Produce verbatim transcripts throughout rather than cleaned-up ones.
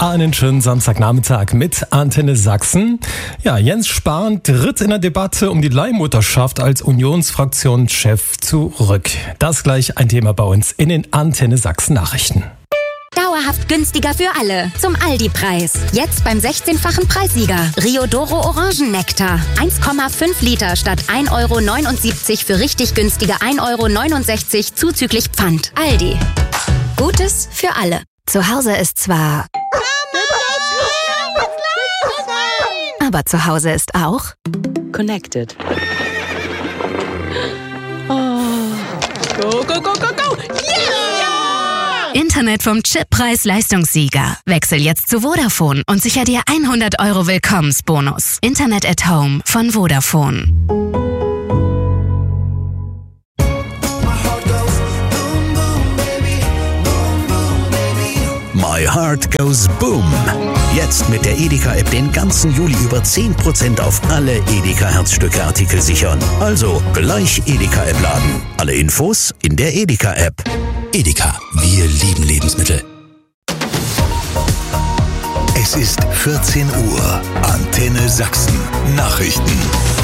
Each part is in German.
Einen schönen Samstagnachmittag mit Antenne Sachsen. Ja, Jens Spahn tritt in der Debatte um die Leihmutterschaft als Unionsfraktionschef zurück. Das gleich ein Thema bei uns in den Antenne Sachsen Nachrichten. Dauerhaft günstiger für alle. Zum Aldi-Preis. Jetzt beim sechzehnfachen Preissieger. Riodoro Orangennektar. eins Komma fünf Liter statt ein Euro neunundsiebzig für richtig günstige ein Euro neunundsechzig zuzüglich Pfand. Aldi. Gutes für alle. Zu Hause ist zwar... aber zu Hause ist auch... Connected. Oh. Go, go, go, go, go! Yeah! Internet vom Chip Preis-Leistungssieger. Wechsel jetzt zu Vodafone und sicher dir hundert Euro Willkommensbonus. Internet at Home von Vodafone. My Heart Goes Boom. Jetzt mit der Edeka-App den ganzen Juli über zehn Prozent auf alle Edeka-Herzstücke-Artikel sichern. Also gleich Edeka-App laden. Alle Infos in der Edeka-App. Edeka, wir lieben Lebensmittel. Es ist vierzehn Uhr. Antenne Sachsen. Nachrichten.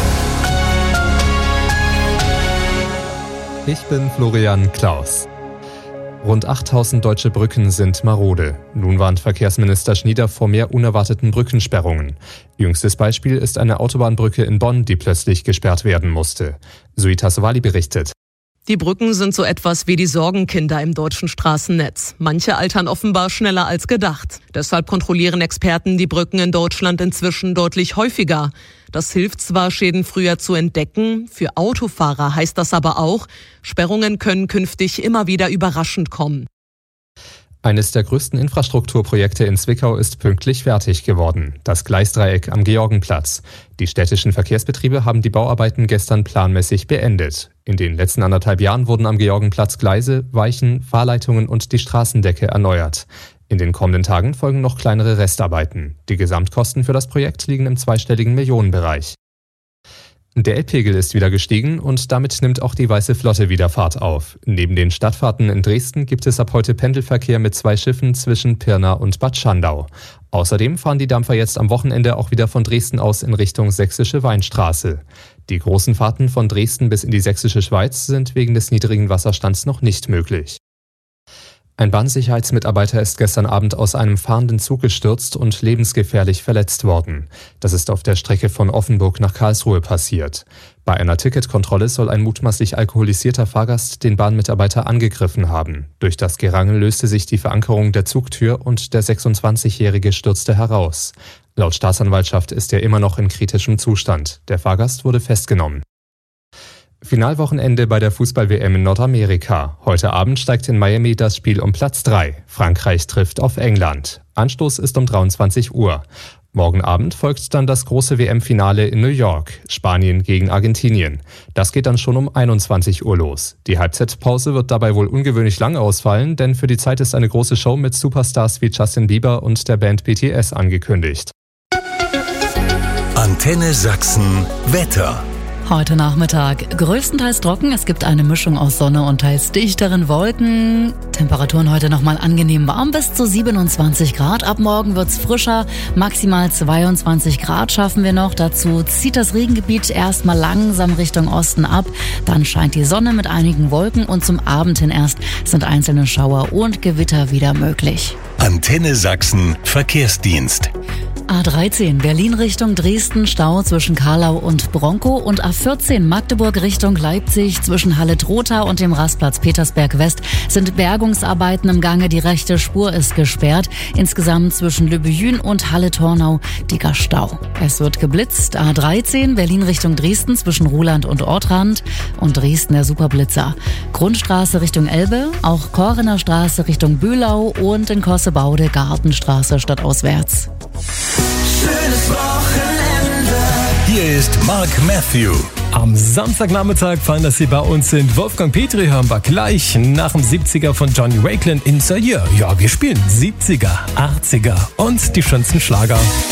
Ich bin Florian Klaus. Rund achttausend deutsche Brücken sind marode. Nun warnt Verkehrsminister Schnieder vor mehr unerwarteten Brückensperrungen. Jüngstes Beispiel ist eine Autobahnbrücke in Bonn, die plötzlich gesperrt werden musste. Suita Sowali berichtet. Die Brücken sind so etwas wie die Sorgenkinder im deutschen Straßennetz. Manche altern offenbar schneller als gedacht. Deshalb kontrollieren Experten die Brücken in Deutschland inzwischen deutlich häufiger. Das hilft zwar, Schäden früher zu entdecken, für Autofahrer heißt das aber auch, Sperrungen können künftig immer wieder überraschend kommen. Eines der größten Infrastrukturprojekte in Zwickau ist pünktlich fertig geworden, das Gleisdreieck am Georgenplatz. Die städtischen Verkehrsbetriebe haben die Bauarbeiten gestern planmäßig beendet. In den letzten anderthalb Jahren wurden am Georgenplatz Gleise, Weichen, Fahrleitungen und die Straßendecke erneuert. In den kommenden Tagen folgen noch kleinere Restarbeiten. Die Gesamtkosten für das Projekt liegen im zweistelligen Millionenbereich. Der Elbpegel ist wieder gestiegen und damit nimmt auch die Weiße Flotte wieder Fahrt auf. Neben den Stadtfahrten in Dresden gibt es ab heute Pendelverkehr mit zwei Schiffen zwischen Pirna und Bad Schandau. Außerdem fahren die Dampfer jetzt am Wochenende auch wieder von Dresden aus in Richtung Sächsische Weinstraße. Die großen Fahrten von Dresden bis in die Sächsische Schweiz sind wegen des niedrigen Wasserstands noch nicht möglich. Ein Bahnsicherheitsmitarbeiter ist gestern Abend aus einem fahrenden Zug gestürzt und lebensgefährlich verletzt worden. Das ist auf der Strecke von Offenburg nach Karlsruhe passiert. Bei einer Ticketkontrolle soll ein mutmaßlich alkoholisierter Fahrgast den Bahnmitarbeiter angegriffen haben. Durch das Gerangel löste sich die Verankerung der Zugtür und der sechsundzwanzigjährige stürzte heraus. Laut Staatsanwaltschaft ist er immer noch in kritischem Zustand. Der Fahrgast wurde festgenommen. Finalwochenende bei der Fußball-W M in Nordamerika. Heute Abend steigt in Miami das Spiel um Platz drei. Frankreich trifft auf England. Anstoß ist um dreiundzwanzig Uhr. Morgen Abend folgt dann das große W M-Finale in New York. Spanien gegen Argentinien. Das geht dann schon um einundzwanzig Uhr los. Die Halbzeitpause wird dabei wohl ungewöhnlich lang ausfallen, denn für die Zeit ist eine große Show mit Superstars wie Justin Bieber und der Band B T S angekündigt. Antenne Sachsen Wetter. Heute Nachmittag größtenteils trocken. Es gibt eine Mischung aus Sonne und teils dichteren Wolken. Temperaturen heute nochmal angenehm warm bis zu siebenundzwanzig Grad. Ab morgen wird's frischer. Maximal zweiundzwanzig Grad schaffen wir noch. Dazu zieht das Regengebiet erstmal langsam Richtung Osten ab. Dann scheint die Sonne mit einigen Wolken und zum Abend hin erst sind einzelne Schauer und Gewitter wieder möglich. Antenne Sachsen Verkehrsdienst. A dreizehn Berlin Richtung Dresden, Stau zwischen Karlau und Bronkow und A vierzehn Magdeburg Richtung Leipzig zwischen Halle-Trotha und dem Rastplatz Petersberg West sind Bergungsarbeiten im Gange. Die rechte Spur ist gesperrt. Insgesamt zwischen Lübbehün und Halle-Tornau dicker Stau. Es wird geblitzt. A dreizehn Berlin Richtung Dresden zwischen Ruhland und Ortrand und Dresden der Superblitzer. Grundstraße Richtung Elbe, auch Korrener Straße Richtung Bühlau und in Kossebaude Gartenstraße stadtauswärts. Schönes Wochenende. Hier ist Mark Matthew. Am Samstagnachmittag fallen das hier bei uns sind. Wolfgang Petri hören wir gleich nach dem siebziger von Johnny Wakeland Inside Year. Ja, wir spielen siebziger, achtziger und die schönsten Schlager.